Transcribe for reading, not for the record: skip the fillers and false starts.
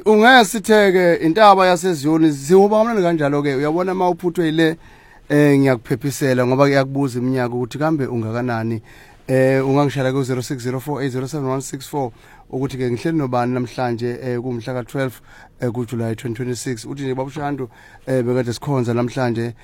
ungasitheke intaba yaseZiyoni sihuba kamnandi kanjalo ke uyabona mawuphuthwe ile ngiyakuphephisela ngoba kuyakubuza iminyaka ukuthi kambe ungakanani ungangishaya ku 0604807164 ukuthi ke ngihleli nobani namhlanje kumhla ka 12 kuJuly 2026 uthi nje babushandu bekade sikhonza namhlanje